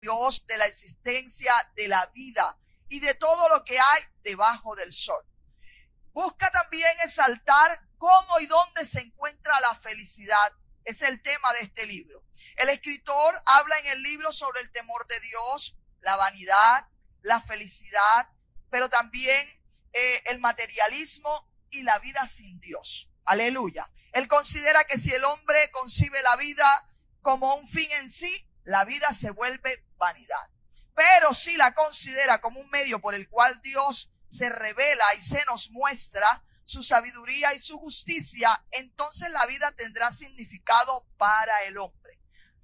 Dios, de la existencia de la vida y de todo lo que hay debajo del sol. Busca también exaltar cómo y dónde se encuentra la felicidad. Es el tema de este libro. El escritor habla en el libro sobre el temor de Dios, la vanidad, la felicidad, pero también el materialismo y la vida sin Dios. Aleluya. Él considera que si el hombre concibe la vida como un fin en sí, la vida se vuelve vanidad. Pero si la considera como un medio por el cual Dios se revela y se nos muestra su sabiduría y su justicia, entonces la vida tendrá significado para el hombre.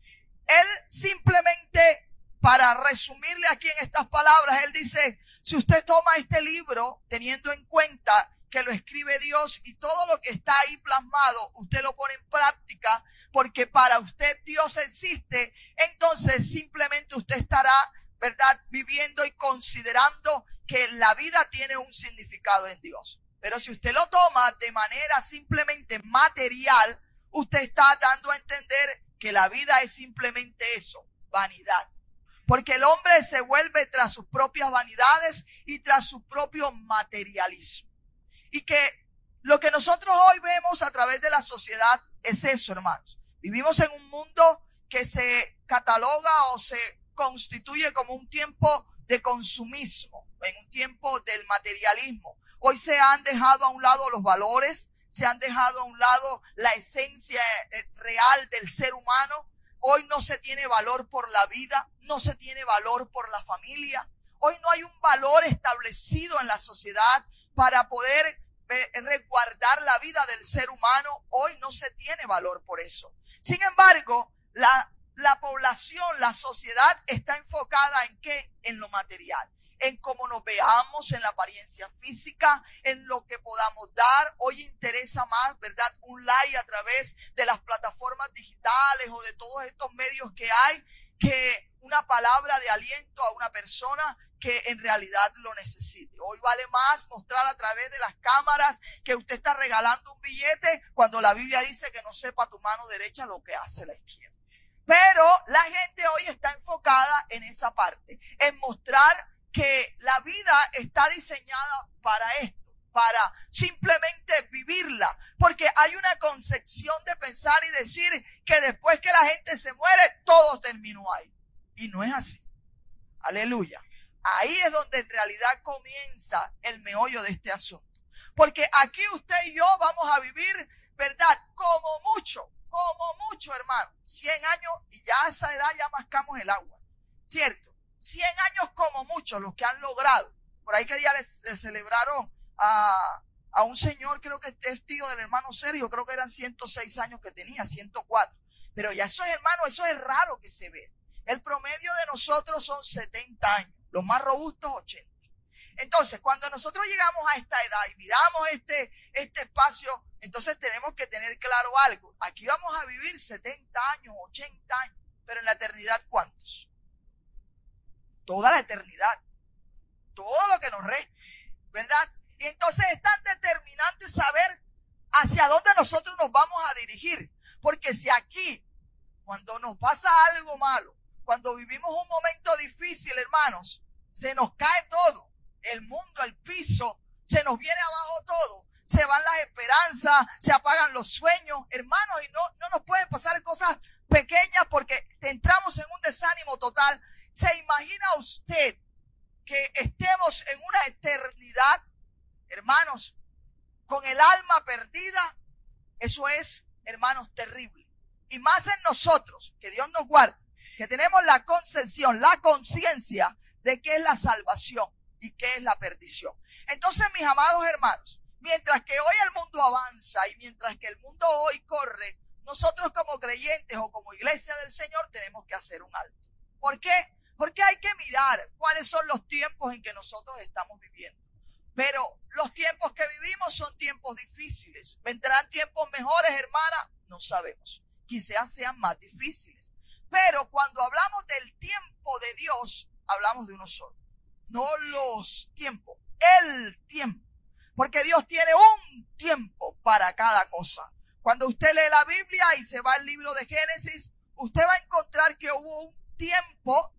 Él simplemente, para resumirle aquí en estas palabras, él dice, si usted toma este libro teniendo en cuenta que lo escribe Dios y todo lo que está ahí plasmado, usted lo pone en práctica, porque para usted Dios existe, entonces simplemente usted estará, ¿verdad?, viviendo y considerando que la vida tiene un significado en Dios. Pero si usted lo toma de manera simplemente material, usted está dando a entender que la vida es simplemente eso, vanidad. Porque el hombre se vuelve tras sus propias vanidades y tras su propio materialismo. Y que lo que nosotros hoy vemos a través de la sociedad es eso, hermanos. Vivimos en un mundo que se cataloga o se constituye como un tiempo de consumismo, en un tiempo del materialismo. Hoy se han dejado a un lado los valores, se han dejado a un lado la esencia real del ser humano. Hoy no se tiene valor por la vida, no se tiene valor por la familia. Hoy no hay un valor establecido en la sociedad para poder resguardar la vida del ser humano. Hoy no se tiene valor por eso. Sin embargo, la población, la sociedad está enfocada ¿en qué? En lo material, en cómo nos veamos, en la apariencia física, en lo que podamos dar. Hoy interesa más, ¿verdad?, un like a través de las plataformas digitales o de todos estos medios que hay, que una palabra de aliento a una persona que en realidad lo necesite. Hoy vale más mostrar a través de las cámaras que usted está regalando un billete cuando la Biblia dice que no sepa tu mano derecha lo que hace la izquierda. Pero la gente hoy está enfocada en esa parte, en mostrar que la vida está diseñada para esto, para simplemente vivirla, porque hay una concepción de pensar y decir que después que la gente se muere, todo terminó ahí. Y no es así. Aleluya. Ahí es donde en realidad comienza el meollo de este asunto. Porque aquí usted y yo vamos a vivir, ¿verdad?, como mucho, hermano, 100 años y ya a esa edad ya mascamos el agua, ¿cierto? 100 años como mucho los que han logrado. Por ahí que día les celebraron a un señor, creo que es tío del hermano Sergio, creo que eran 106 años que tenía, 104. Pero ya eso es, hermano, eso es raro que se ve. El promedio de nosotros son 70 años, los más robustos 80. Entonces, cuando nosotros llegamos a esta edad y miramos este espacio, entonces tenemos que tener claro algo. Aquí vamos a vivir 70 años, 80 años, pero en la eternidad, ¿cuántos? Toda la eternidad, todo lo que nos resta, ¿verdad? Y entonces es tan determinante saber hacia dónde nosotros nos vamos a dirigir, porque si aquí, cuando nos pasa algo malo, cuando vivimos un momento difícil, hermanos, se nos cae todo, el mundo, el piso, se nos viene abajo todo, se van las esperanzas, se apagan los sueños, hermanos, y no nos pueden pasar cosas pequeñas porque entramos en un desánimo total. ¿Se imagina usted que estemos en una eternidad, hermanos, con el alma perdida? Eso es, hermanos, terrible. Y más en nosotros, que Dios nos guarde, que tenemos la concepción, la conciencia de qué es la salvación y qué es la perdición. Entonces, mis amados hermanos, mientras que hoy el mundo avanza y mientras que el mundo hoy corre, nosotros como creyentes o como iglesia del Señor tenemos que hacer un alto. ¿Por qué? Porque hay que mirar cuáles son los tiempos en que nosotros estamos viviendo. Pero los tiempos que vivimos son tiempos difíciles. ¿Vendrán tiempos mejores, hermana? No sabemos. Quizás sean más difíciles. Pero cuando hablamos del tiempo de Dios, hablamos de uno solo. No los tiempos, el tiempo. Porque Dios tiene un tiempo para cada cosa. Cuando usted lee la Biblia y se va al libro de Génesis, usted va a encontrar que hubo un tiempo